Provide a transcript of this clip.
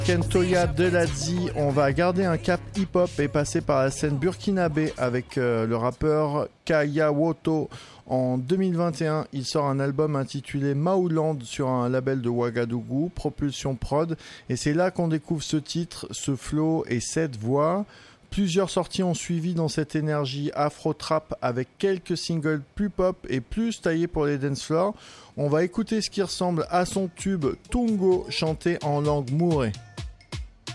Kentoya Deladzi, on va garder un cap hip-hop et passer par la scène burkinabé avec le rappeur Kayawoto. En 2021, il sort un album intitulé Maouland sur un label de Ouagadougou, Propulsion Prod, et c'est là qu'on découvre ce titre, ce flow et cette voix. Plusieurs sorties ont suivi dans cette énergie afro-trap avec quelques singles plus pop et plus taillés pour les dance floors. On va écouter ce qui ressemble à son tube Tungo chanté en langue mourée.